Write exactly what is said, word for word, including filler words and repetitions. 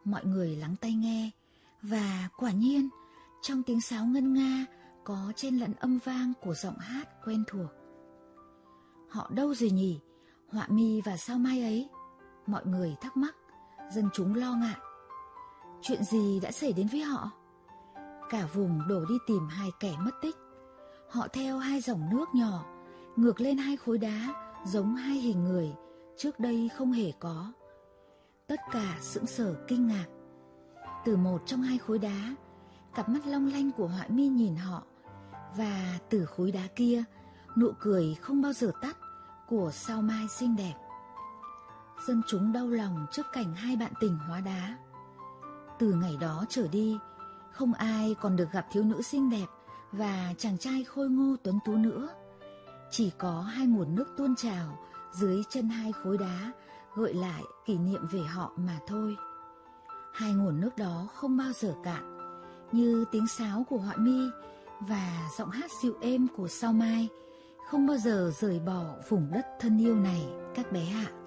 Mọi người lắng tai nghe, và quả nhiên trong tiếng sáo ngân nga có chen lẫn âm vang của giọng hát quen thuộc. Họ đâu rồi nhỉ, Họa Mi và Sao Mai ấy? Mọi người thắc mắc, dân chúng lo ngại. Chuyện gì đã xảy đến với họ? Cả vùng đổ đi tìm hai kẻ mất tích. Họ theo hai dòng nước nhỏ, ngược lên hai khối đá giống hai hình người trước đây không hề có. Tất cả sững sờ kinh ngạc. Từ một trong hai khối đá, cặp mắt long lanh của Họa Mi nhìn họ, và từ khối đá kia, nụ cười không bao giờ tắt của Sao Mai xinh đẹp. Dân chúng đau lòng trước cảnh hai bạn tình hóa đá. Từ ngày đó trở đi, không ai còn được gặp thiếu nữ xinh đẹp và chàng trai khôi ngô tuấn tú nữa. Chỉ có hai nguồn nước tuôn trào dưới chân hai khối đá gợi lại kỷ niệm về họ mà thôi. Hai nguồn nước đó không bao giờ cạn, như tiếng sáo của Họa Mi và giọng hát dịu êm của Sao Mai không bao giờ rời bỏ vùng đất thân yêu này các bé ạ.